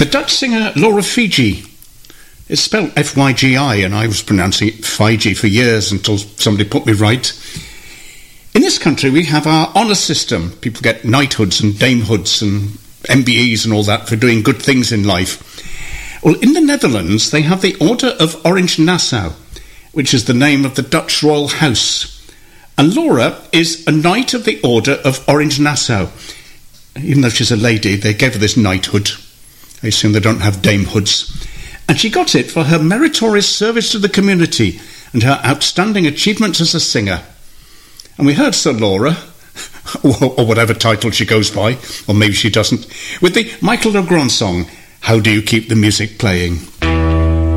The Dutch singer Laura Fiji. It's spelled F-Y-G-I, and I was pronouncing it Fiji for years until somebody put me right. In this country, we have our honour system. People get knighthoods and damehoods and MBEs and all that for doing good things in life. Well, in the Netherlands, they have the Order of Orange Nassau, which is the name of the Dutch royal house. And Laura is a Knight of the Order of Orange Nassau. Even though she's a lady, they gave her this knighthood. I assume they don't have damehoods. And she got it for her meritorious service to the community and her outstanding achievements as a singer. And we heard Sir Laura, or whatever title she goes by, or maybe she doesn't, with the Michael Legrand song, How Do You Keep the Music Playing?